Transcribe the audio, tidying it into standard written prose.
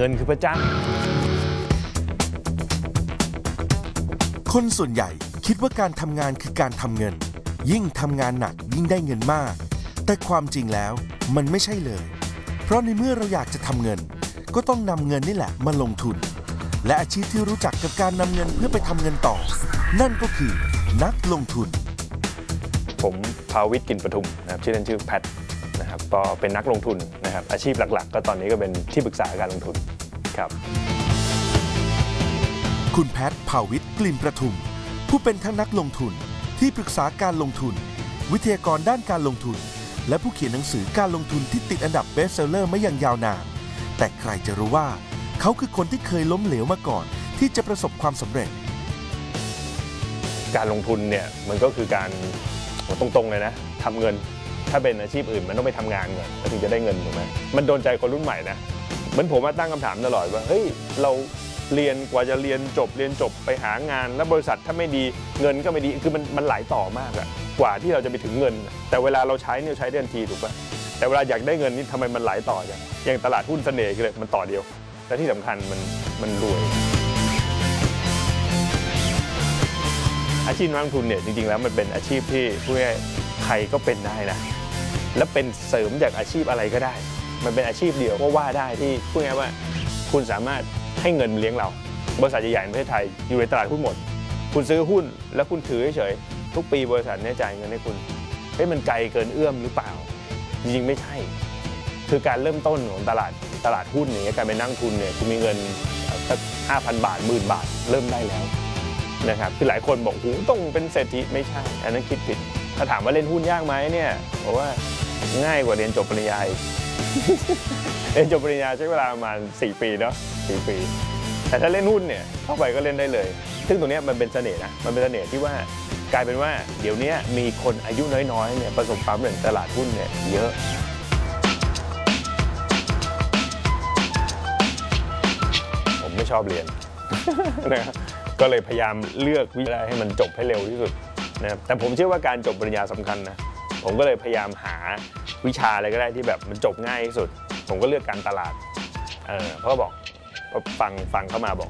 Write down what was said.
เงินคือพระเจ้าคนส่วนใหญ่คิดว่าการทำงานคือการทำเงินยิ่งทำงานหนักยิ่งได้เงินมากแต่ความจริงแล้วมันไม่ใช่เลยเพราะในเมื่อเราอยากจะทำเงินก็ต้องนำเงินนี่แหละมาลงทุนและอาชีพที่รู้จักกับการนำเงินเพื่อไปทำเงินต่อนั่นก็คือนักลงทุนผมภาวิทย์ กลิ่นประทุมนะครับชื่อเล่นชื่อแพทนะครับก็เป็นนักลงทุนนะครับอาชีพหลักๆก็ตอนนี้ก็เป็นที่ปรึกษาการลงทุนครับคุณแพทภาวิทย์ กลิ่นประทุมผู้เป็นทั้งนักลงทุนที่ปรึกษาการลงทุนวิทยากรด้านการลงทุนและผู้เขียนหนังสือการลงทุนที่ติดอันดับเบสเซลเลอร์มาอย่างยาวนานแต่ใครจะรู้ว่าเขาคือคนที่เคยล้มเหลวมาก่อนที่จะประสบความสำเร็จการลงทุนเนี่ยมันก็คือการตรงๆเลยนะทำเงินถ้าเป็นอาชีพอื่นมันต้องไปทำงานก่อนแล้วถึงจะได้เงินถูกไหมมันโดนใจคนรุ่นใหม่นะเหมือนผมมาตั้งคำถามตลอดว่าเฮ้ยเราเรียนกว่าจะเรียนจบไปหางานแล้วบริษัทถ้าไม่ดีเงินก็ไม่ดีคือมันหลายต่อมากอะกว่าที่เราจะไปถึงเงินแต่เวลาเราใช้เนี่ยใช้ได้ทันทีถูกป่ะแต่เวลาอยากได้เงินนี่ทำไมมันหลายต่ออย่างตลาดหุ้นเสน่ห์เลยมันต่อเดียวและที่สำคัญมันรวยอาชีพนักลงทุนเนี่ยจริงๆแล้วมันเป็นอาชีพที่พูดง่ายๆใครก็เป็นได้นะและเป็นเสริมจากอาชีพอะไรก็ได้มันเป็นอาชีพเดียวก็ว่าได้ที่พูดง่ายๆว่าคุณสามารถให้เงินเลี้ยงเราบริษัทใหญ่ๆในประเทศไทยอยู่ในตลาดหุ้นหมดคุณซื้อหุ้นแล้วคุณถือเฉยๆทุกปีบริษัทเนี่ยจ่ายเงินให้คุณมันไกลเกินเอื้อมหรือเปล่าจริงๆไม่ใช่คือการเริ่มต้นของตลาดหุ้นเนี่ยการเป็นนักลงทุนเนี่ยคุณมีเงินสัก 5,000 บาท 10,000 บาทเริ่มได้แล้วนะครับคือหลายคนบอกโอ้ต้องเป็นเศรษฐีไม่ใช่อันนั้นคิดผิดถ้าถามว่าเล่นหุ้นยากไหมเนี่ยบอกว่าง่ายกว่าเรียนจบปริญญาเรียนจบปริญญาใช้เวลาประมาณ4 ปีเนาะ4 ปีแต่ถ้าเล่นหุ้นเนี่ยเข้าไปก็เล่นได้เลยซึ่งตรงนี้มันเป็นเสน่ห์นะมันเป็นเสน่ห์ที่ว่ากลายเป็นว่าเดี๋ยวนี้มีคนอายุน้อยๆเนี่ยประสบความสำเร็จตลาดหุ้นเนี่ยเยอะผมไม่ชอบเรียนนะครับก็เลยพยายามเลือกวิชาให้มันจบให้เร็วที่สุดนะครับแต่ผมเชื่อว่าการจบปริญญาสำคัญนะผมก็เลยพยายามหาวิชาอะไรก็ได้ที่แบบมันจบง่ายที่สุดผมก็เลือกการตลาดเพราะบอกฟังเข้ามาบอก